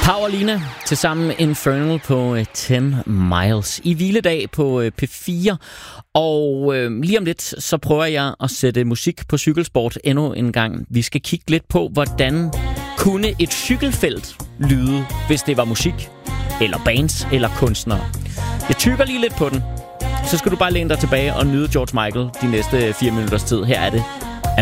Powerlina til sammen Infernal på 10 Miles i hviledag på P4. Og lige om lidt, så prøver jeg at sætte musik på cykelsport endnu en gang. Vi skal kigge lidt på, hvordan kunne et cykelfelt lyde, hvis det var musik, eller bands, eller kunstnere. Jeg tykker lige lidt på den. Så skal du bare læne dig tilbage og nyde George Michael de næste 4 minutters tid. Her er det